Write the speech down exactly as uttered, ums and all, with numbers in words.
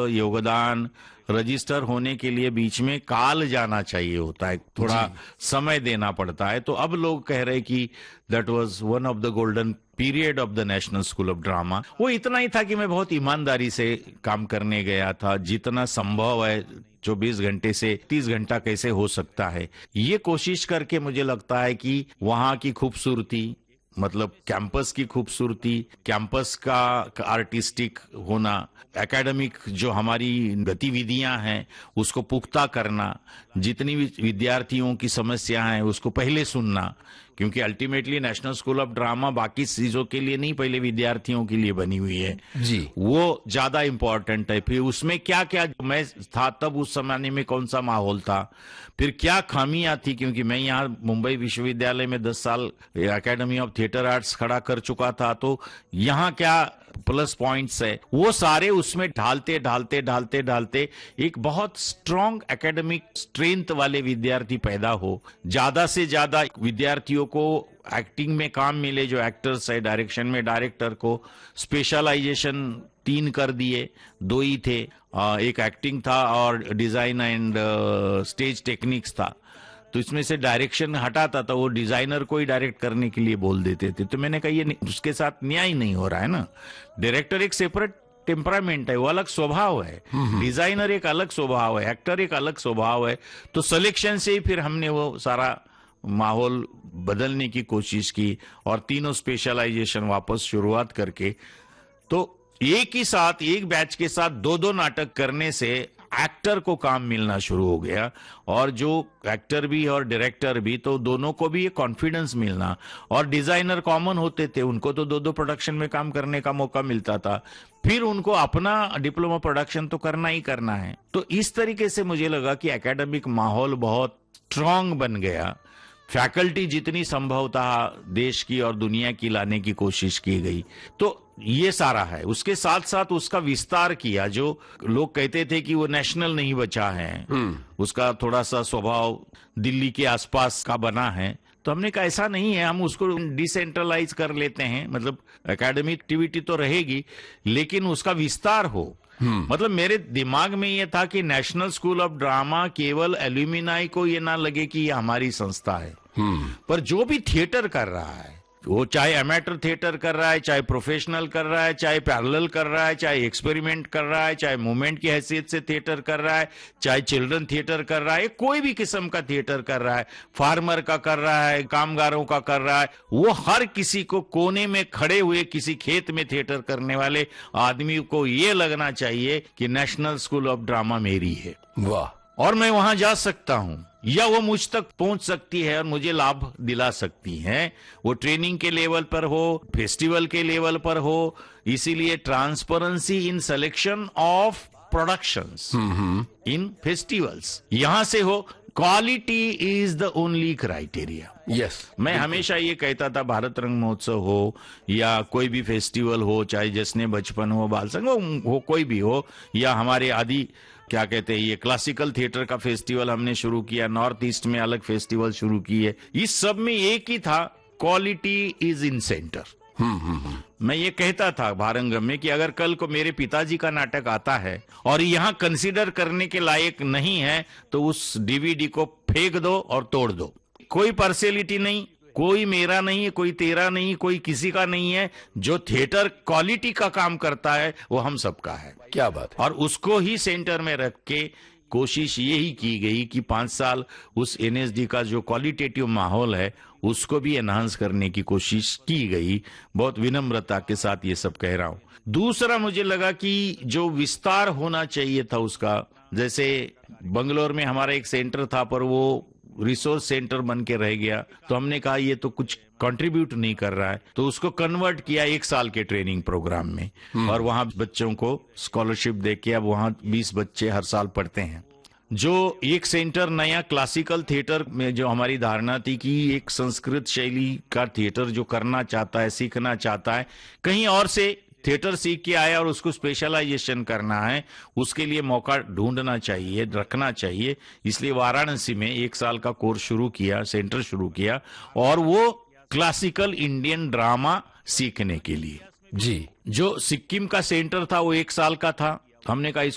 योगदान रजिस्टर होने के लिए बीच में काल जाना चाहिए होता है, थोड़ा समय देना पड़ता है। तो अब लोग कह रहे कि that was one of the golden period of the national school of drama. वो इतना ही था कि मैं बहुत ईमानदारी से काम करने गया था, जितना संभव है चौबीस घंटे से तीस घंटा कैसे हो सकता है, ये कोशिश करके मुझे लगता है कि वहां की खूबसूरती, मतलब कैंपस की खूबसूरती, कैंपस का आर्टिस्टिक होना, एकेडमिक जो हमारी गतिविधियां हैं उसको पुख्ता करना, जितनी भी विद्यार्थियों की समस्या है उसको पहले सुनना, क्योंकि ultimately national school of drama बाकी चीजों के लिए नहीं, पहले विद्यार्थियों के लिए बनी हुई है जी, वो ज्यादा इंपॉर्टेंट है। फिर उसमें क्या क्या, मैं था तब उस समय में कौन सा माहौल था, फिर क्या खामियां थी, क्योंकि मैं यहाँ मुंबई विश्वविद्यालय में दस साल एकेडमी ऑफ थिएटर आर्ट्स खड़ा कर चुका था, तो यहाँ क्या प्लस पॉइंट्स है, वो सारे उसमें ढालते ढालते ढालते ढालते एक बहुत स्ट्रांग एकेडमिक स्ट्रेंथ वाले विद्यार्थी पैदा हो, ज्यादा से ज्यादा विद्यार्थियों को एक्टिंग में काम मिले, जो एक्टर्स है, डायरेक्शन में डायरेक्टर को स्पेशलाइजेशन तीन कर दिए, दो ही थे, एक एक्टिंग था और डिजाइन एंड स्टेज टेक्निक्स था। तो इसमें से डायरेक्शन हटाता था, वो डिजाइनर को ही डायरेक्ट करने के लिए बोल देते थे। तो मैंने कहा ये उसके साथ न्याय नहीं हो रहा है ना, डायरेक्टर एक सेपरेट टेम्परामेंट है, वो अलग स्वभाव है, डिजाइनर एक अलग स्वभाव है, एक्टर एक अलग स्वभाव है। तो सिलेक्शन से ही फिर हमने वो सारा माहौल बदलने की कोशिश की और तीनों स्पेशलाइजेशन वापस शुरुआत करके, तो एक ही साथ एक बैच के साथ दो दो नाटक करने से एक्टर को काम मिलना शुरू हो गया, और जो एक्टर भी और डायरेक्टर भी, तो दोनों को भी ये कॉन्फिडेंस मिलना, और डिजाइनर कॉमन होते थे, उनको तो दो दो प्रोडक्शन में काम करने का मौका मिलता था, फिर उनको अपना डिप्लोमा प्रोडक्शन तो करना ही करना है। तो इस तरीके से मुझे लगा कि एकेडमिक माहौल बहुत स्ट्रांग बन गया, फैकल्टी जितनी संभव था देश की और दुनिया की लाने की कोशिश की गई। तो ये सारा है, उसके साथ साथ उसका विस्तार किया। जो लोग कहते थे कि वो नेशनल नहीं बचा है, उसका थोड़ा सा स्वभाव दिल्ली के आसपास का बना है, तो हमने कहा ऐसा नहीं है, हम उसको डिसेंट्रलाइज कर लेते हैं, मतलब एकेडमिक एक्टिविटी तो रहेगी लेकिन उसका विस्तार हो। मतलब मेरे दिमाग में ये था कि नेशनल स्कूल ऑफ ड्रामा केवल एल्यूमिनाई को ये ना लगे कि ये हमारी संस्था है, पर जो भी थिएटर कर रहा है, वो चाहे एमेटर थिएटर कर रहा है, चाहे प्रोफेशनल कर रहा है, चाहे पैरेलल कर रहा है, चाहे एक्सपेरिमेंट कर रहा है, चाहे मूवमेंट की हैसियत से थिएटर कर रहा है, चाहे चिल्ड्रन थिएटर कर रहा है, कोई भी किस्म का थिएटर कर रहा है, फार्मर का कर रहा है, कामगारों का कर रहा है, वो हर किसी को कोने में खड़े हुए किसी खेत में थिएटर करने वाले आदमी को ये लगना चाहिए कि नेशनल स्कूल ऑफ ड्रामा मेरी है, वाह, और मैं वहां जा सकता हूं, या वो मुझ तक पहुंच सकती है और मुझे लाभ दिला सकती है, वो ट्रेनिंग के लेवल पर हो, फेस्टिवल के लेवल पर हो। इसीलिए transparency in selection of productions in festivals यहां से हो, quality is the only criteria. Yes, मैं हमेशा ये कहता था, भारत रंग महोत्सव हो या कोई भी फेस्टिवल हो, चाहे जश्न बचपन हो, बाल संग हो, हो कोई भी हो, या हमारे आदि क्या कहते हैं ये क्लासिकल थिएटर का फेस्टिवल हमने शुरू किया, नॉर्थ ईस्ट में अलग फेस्टिवल शुरू किए, इस सब में एक ही था, क्वालिटी इज इन सेंटर। मैं ये कहता था भारंगम में कि अगर कल को मेरे पिताजी का नाटक आता है और यहाँ कंसीडर करने के लायक नहीं है, तो उस डीवीडी को फेंक दो और तोड़ दो, कोई पार्शियलिटी नहीं, कोई मेरा नहीं है, कोई तेरा नहीं, कोई किसी का नहीं है, जो थिएटर क्वालिटी का काम करता है वो हम सबका है। क्या बात है। और उसको ही सेंटर में रख के कोशिश यही की गई कि पांच साल उस एनएसडी का जो क्वालिटेटिव माहौल है उसको भी एनहांस करने की कोशिश की गई। बहुत विनम्रता के साथ ये सब कह रहा हूं। दूसरा मुझे लगा कि जो विस्तार होना चाहिए था उसका, जैसे बंगलोर में हमारा एक सेंटर था पर वो रिसोर्स सेंटर बन के रह गया, तो हमने कहा ये तो कुछ कंट्रीब्यूट नहीं कर रहा है, तो उसको कन्वर्ट किया एक साल के ट्रेनिंग प्रोग्राम में, और वहां बच्चों को स्कॉलरशिप देके अब वहां बीस बच्चे हर साल पढ़ते हैं। जो एक सेंटर नया क्लासिकल थिएटर में जो हमारी धारणा थी कि एक संस्कृत शैली का थिएटर जो करना चाहता है, सीखना चाहता है, कहीं और से थिएटर सीख के आया और उसको स्पेशलाइजेशन करना है, उसके लिए मौका ढूंढना चाहिए, रखना चाहिए। इसलिए वाराणसी में एक साल का कोर्स शुरू किया, सेंटर शुरू किया, और वो क्लासिकल इंडियन ड्रामा सीखने के लिए। जी, जो सिक्किम का सेंटर था वो एक साल का था, हमने कहा